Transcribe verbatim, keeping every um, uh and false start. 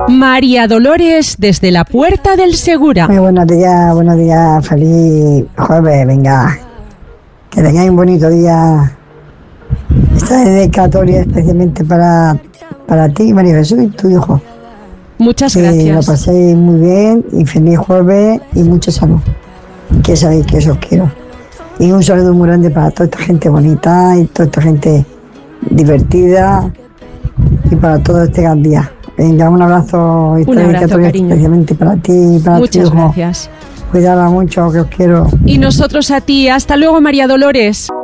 María Dolores desde la Puerta del Segura. Muy buenos días, buenos días, feliz jueves, venga. Que tengáis un bonito día. Esta dedicatoria especialmente para, para ti, María Jesús, y tu hijo. Muchas que gracias. Que lo paséis muy bien y feliz jueves y mucha salud. Que sabéis que eso os quiero. Y un saludo muy grande para toda esta gente bonita y toda esta gente divertida y para todo este gran día. Venga, un abrazo. Un abrazo, cariño. Especialmente para ti y para Muchas tu hijo. gracias. Cuidadla mucho, que os quiero. Y nosotros a ti. Hasta luego, María Dolores.